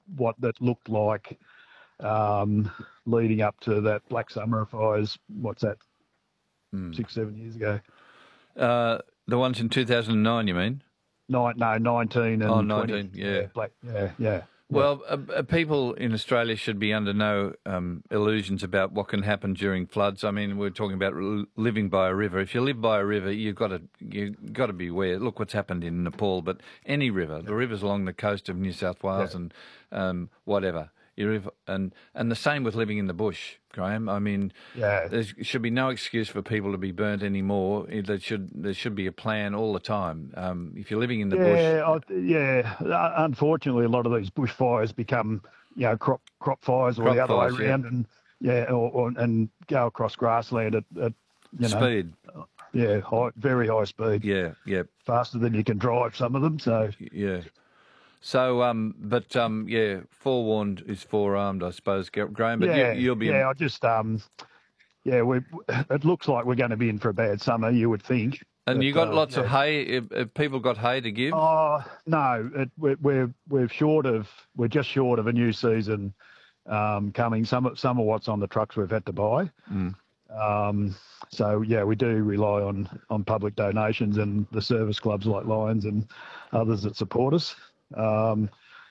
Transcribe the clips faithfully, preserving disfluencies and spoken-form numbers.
what that looked like um, leading up to that Black Summer fires. What's that? Mm. Six, seven years ago. Uh, the ones in two thousand nine, you mean? Nine, no, nineteen and oh, nineteen, yeah. yeah, black, yeah, yeah. Well, uh, uh, people in Australia should be under no um, illusions about what can happen during floods. I mean, we're talking about living by a river. If you live by a river, you've got to you've got to be aware. Look what's happened in Nepal, but any river, the rivers along the coast of New South Wales yeah. and um, whatever. You and and the same with living in the bush, Graham. I mean, yeah. there should be no excuse for people to be burnt anymore. There should there should be a plan all the time. Um, if you're living in the yeah, bush, I, yeah. Unfortunately, a lot of these bushfires become, you know, crop crop fires or crop the other fires, way around, yeah. and yeah, or, or, and go across grassland at, at you know, speed. Yeah, high, very high speed. Yeah, yeah. Faster than you can drive. Some of them. So yeah. So, um, but um, yeah, forewarned is forearmed, I suppose, Graham. But yeah, you, you'll be. Yeah, I just um, yeah, we. It looks like we're going to be in for a bad summer. You would think. And but, you got uh, lots yeah. of hay. Have, have people got hay to give? Oh no, it, we're, we're we're short of. We're just short of a new season um, coming. Some some of what's on the trucks we've had to buy. Mm. Um, so yeah, we do rely on on public donations and the service clubs like Lions and others that support us. Um,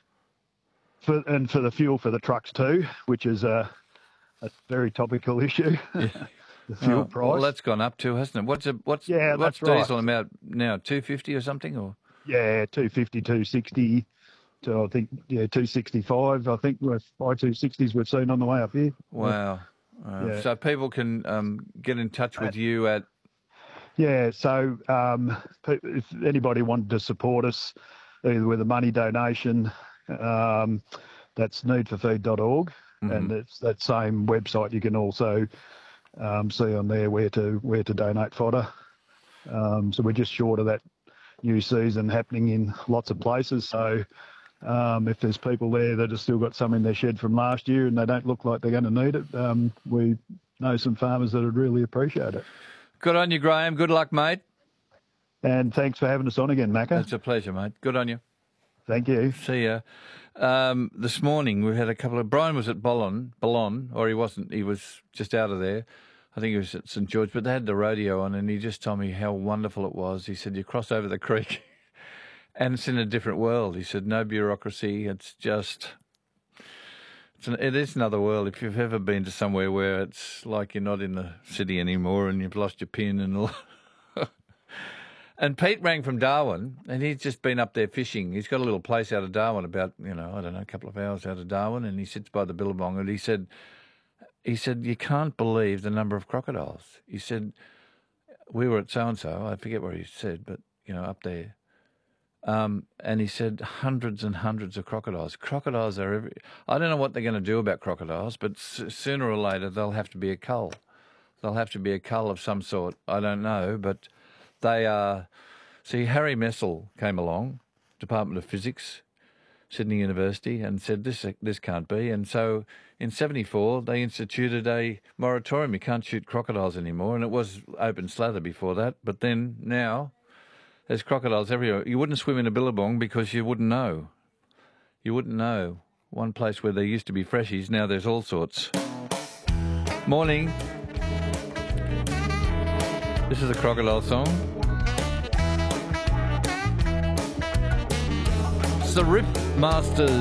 for, and for the fuel for the trucks too, which is a, a very topical issue. Yeah. The fuel oh, price. Well, that's gone up too, hasn't it? What's a, what's yeah, what's that's diesel right. about now? Two fifty or something, or yeah, two fifty, two sixty. To I think yeah, two sixty five. I think with by two sixties we've seen on the way up here. Wow. Uh, yeah. So people can um, get in touch with you at. Yeah. So um, if anybody wanted to support us, either with a money donation, um, that's need for feed dot org, mm-hmm. and it's that same website you can also um, see on there where to where to donate fodder. Um, so we're just short of that new season happening in lots of places. So um, if there's people there that have still got some in their shed from last year and they don't look like they're going to need it, um, we know some farmers that would really appreciate it. Good on you, Graham. Good luck, mate. And thanks for having us on again, Macca. It's a pleasure, mate. Good on you. Thank you. See ya. Um, this morning we had a couple of... Brian was at Boulogne, Boulogne, or he wasn't. He was just out of there. I think he was at St George, but they had the radio on and he just told me how wonderful it was. He said, you cross over the creek and it's in a different world. He said, no bureaucracy. It's just... It's an, it is another world. If you've ever been to somewhere where it's like you're not in the city anymore and you've lost your pin and all... And Pete rang from Darwin, and he's just been up there fishing. He's got a little place out of Darwin, about, you know, I don't know, a couple of hours out of Darwin, and he sits by the billabong, and he said, he said, you can't believe the number of crocodiles. He said, we were at so-and-so, I forget where he said, but, you know, up there. Um, and he said hundreds and hundreds of crocodiles. Crocodiles are every... I don't know what they're going to do about crocodiles, but s- sooner or later they'll have to be a cull. They'll have to be a cull of some sort. I don't know, but... They are, see, Harry Messel came along, Department of Physics, Sydney University, and said this this can't be. And so in seventy-four, they instituted a moratorium. You can't shoot crocodiles anymore. And it was open slather before that. But then now there's crocodiles everywhere. You wouldn't swim in a billabong because you wouldn't know. You wouldn't know. One place where there used to be freshies, now there's all sorts. Morning. This is a crocodile song. It's the Rip Masters.